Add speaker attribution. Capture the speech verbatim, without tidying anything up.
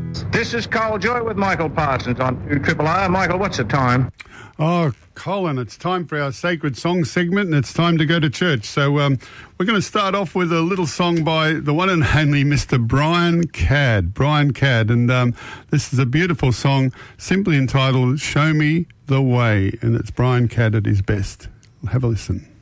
Speaker 1: This is Carl Joy with Michael Parsons on two Triple R. Michael, what's the time?
Speaker 2: Oh, Colin, it's time for our Sacred Song segment, and it's time to go to church. So um, we're going to start off with a little song by the one and only Mister Brian Cadd. Brian Cadd, and um, this is a beautiful song simply entitled Show Me the Way, and it's Brian Cadd at his best. Have a listen.